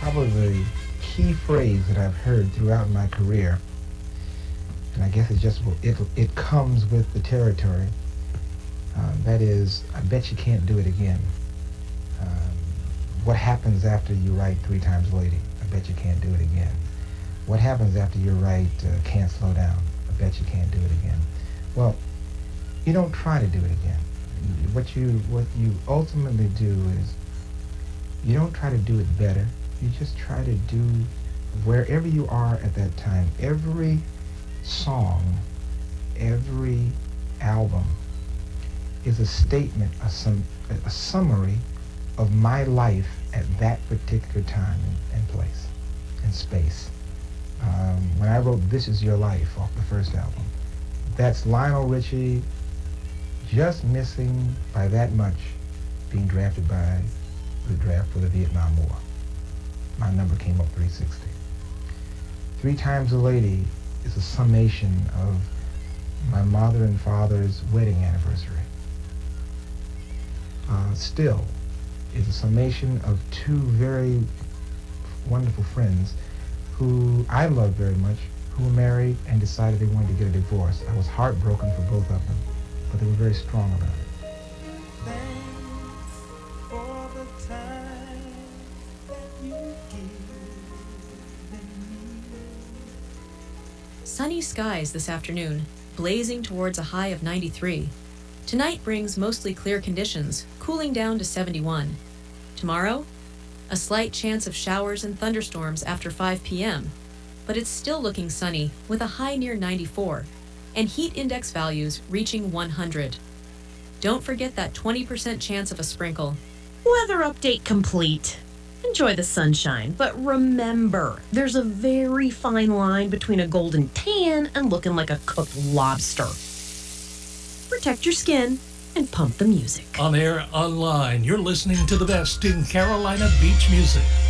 probably the key phrase that I've heard throughout my career, and I guess it comes with the territory. That is, I bet you can't do it again. What happens after you write Three Times Lady? I bet you can't do it again. What happens after you write Can't Slow Down? I bet you can't do it again. Well, you don't try to do it again. What you ultimately do is you don't try to do it better. You just try to do wherever you are at that time. Every song, every album is a statement, a summary of my life at that particular time and place and space. When I wrote This Is Your Life off the first album, that's Lionel Richie just missing by that much being drafted by the draft for the Vietnam War. My number came up 360. Three Times a Lady is a summation of my mother and father's wedding anniversary. Still is a summation of two very wonderful friends who I love very much, who were married and decided they wanted to get a divorce. I was heartbroken for both of them, but they were very strong about it. Thanks for the time that you given me. Sunny skies this afternoon, blazing towards a high of 93. Tonight brings mostly clear conditions, cooling down to 71. Tomorrow, a slight chance of showers and thunderstorms after 5 p.m., but it's still looking sunny with a high near 94 and heat index values reaching 100. Don't forget that 20% chance of a sprinkle. Weather update complete. Enjoy the sunshine, but remember, there's a very fine line between a golden tan and looking like a cooked lobster. Protect your skin and pump the music. On air, online, you're listening to the best in Carolina beach music.